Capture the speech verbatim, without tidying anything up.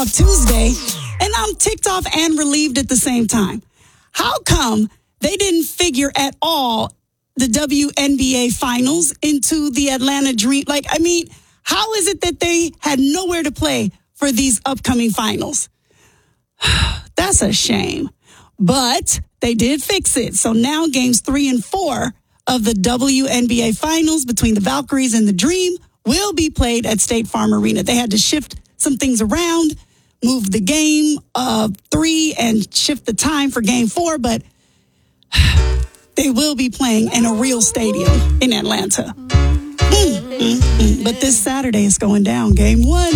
off Tuesday, and I'm ticked off and relieved at the same time. How come they didn't figure at all the W N B A finals into the Atlanta Dream? Like, I mean, how is it that they had nowhere to play for these upcoming finals? That's a shame. But they did fix it. So now games three and four of the W N B A finals between the Valkyries and the Dream will be played at State Farm Arena. They had to shift some things around, move the game of three and shift the time for game four, but they will be playing in a real stadium in Atlanta. Mm, mm, mm. But this Saturday is going down. Game one.